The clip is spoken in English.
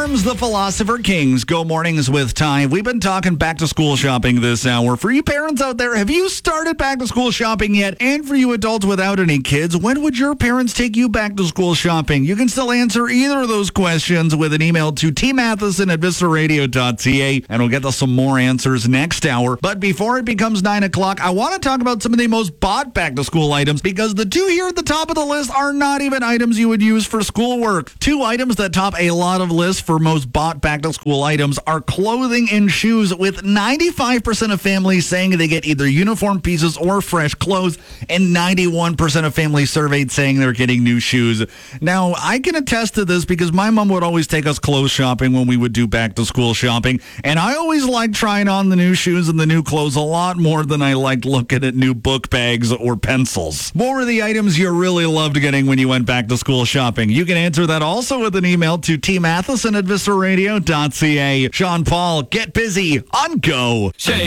Arms, the Philosopher Kings. Go mornings with Ty. We've been talking back to school shopping this hour. For you parents out there, have you started back to school shopping yet? And for you adults without any kids, when would your parents take you back to school shopping? You can still answer either of those questions with an email to tmatheson@vistaradio.ca, and we'll get to some more answers next hour. But before it becomes 9 o'clock, I want to talk about some of the most bought back to school items, because the two here at the top of the list are not even items you would use for schoolwork. Two items that top a lot of lists for most bought back to school items are clothing and shoes, with 95% of families saying they get either uniform pieces or fresh clothes, and 91% of families surveyed saying they're getting new shoes. Now, I can attest to this because my mom would always take us clothes shopping when we would do back to school shopping, and I always liked trying on the new shoes and the new clothes a lot more than I liked looking at new book bags or pencils. What were the items you really loved getting when you went back to school shopping? You can answer that also with an email to tmatheson@vistaradio.ca. Sean Paul, get busy on Go.